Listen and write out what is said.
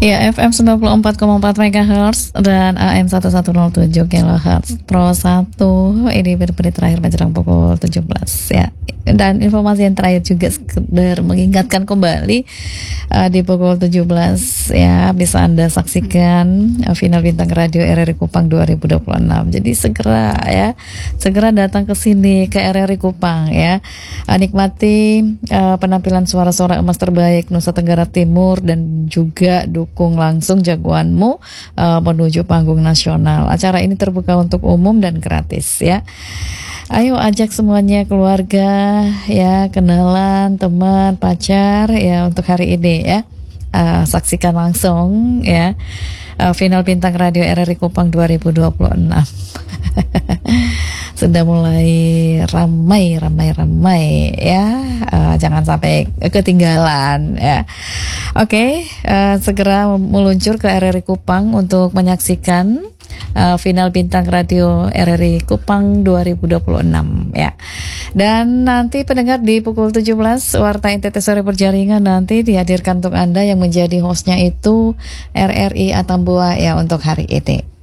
Ya, FM 94,4 MHz dan AM 1107 kHz Pro 1. Ini berita terakhir menjelang pukul 17 ya. Dan informasi yang terakhir juga sekedar mengingatkan kembali di pukul 17 ya, bisa Anda saksikan final bintang radio RRI Kupang 2026. Jadi segera datang ke sini, ke RRI Kupang ya. Nikmati penampilan suara-suara emas terbaik Nusa Tenggara Timur dan juga dukung langsung jagoanmu menuju panggung nasional. Acara ini terbuka untuk umum dan gratis ya. Ayo ajak semuanya, keluarga ya, kenalan, teman, pacar ya, untuk hari ini ya. Saksikan langsung ya final bintang radio RRI Kupang 2026. Sudah mulai ramai ya, jangan sampai ketinggalan ya. Oke, segera meluncur ke RRI Kupang untuk menyaksikan final bintang radio RRI Kupang 2026 ya. Dan nanti pendengar di pukul 17 Warta NTT Sore Berjaringan nanti dihadirkan untuk Anda, yang menjadi hostnya itu RRI Atambua ya untuk hari ini.